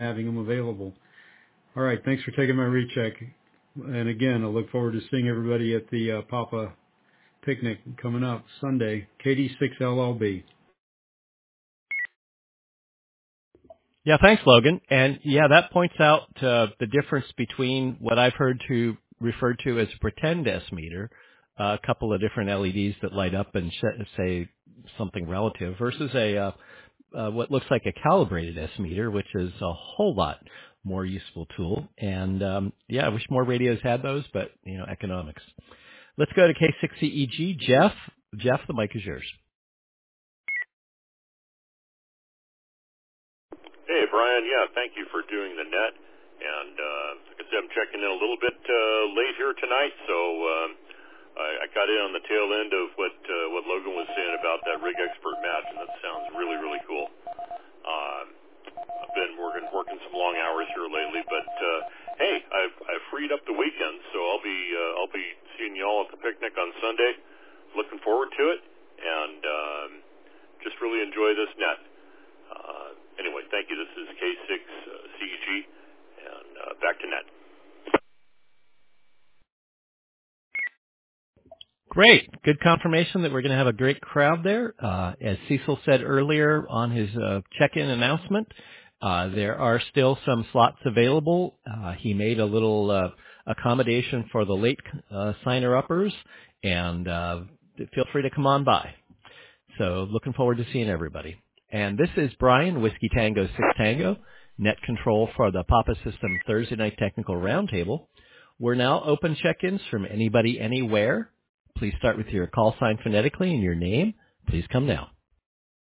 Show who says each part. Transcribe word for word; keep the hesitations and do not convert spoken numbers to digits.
Speaker 1: having them available. All right, thanks for taking my recheck. And again, I look forward to seeing everybody at the uh, Papa picnic coming up Sunday, K D six L L B.
Speaker 2: Yeah, thanks, Logan. And yeah, that points out uh, the difference between what I've heard to referred to as a pretend S meter, uh, a couple of different L E Ds that light up and sh- say something relative, versus a uh, uh, what looks like a calibrated S meter, which is a whole lot more useful tool. And um, yeah, I wish more radios had those, but you know, economics. Let's go to K six C E G. Jeff, Jeff, the mic is yours.
Speaker 3: Hey, Brian. Yeah, thank you for doing the net. And uh, like I said, I'm checking in a little bit uh, late here tonight, so um, I, I got in on the tail end of what uh, what Logan was saying about that Rig Expert match, and that sounds really, really cool. Um, I've been working working some long hours here lately, but uh, hey, I've I've freed up the weekend, so I'll be uh, I'll be seeing y'all at the picnic on Sunday. Looking forward to it, and um, just really enjoy this net. Uh, anyway, thank you. This is K six uh, C E G, and uh, back to net.
Speaker 2: Great. Good confirmation that we're going to have a great crowd there. Uh, as Cecil said earlier on his uh, check-in announcement, uh, there are still some slots available. Uh, he made a little uh, accommodation for the late uh, signer-uppers, and uh, feel free to come on by. So looking forward to seeing everybody. And this is Brian, Whiskey Tango six Tango, net control for the Papa System Thursday Night Technical Roundtable. We're now open check-ins from anybody, anywhere. Please start with your call sign phonetically and your name. Please come now.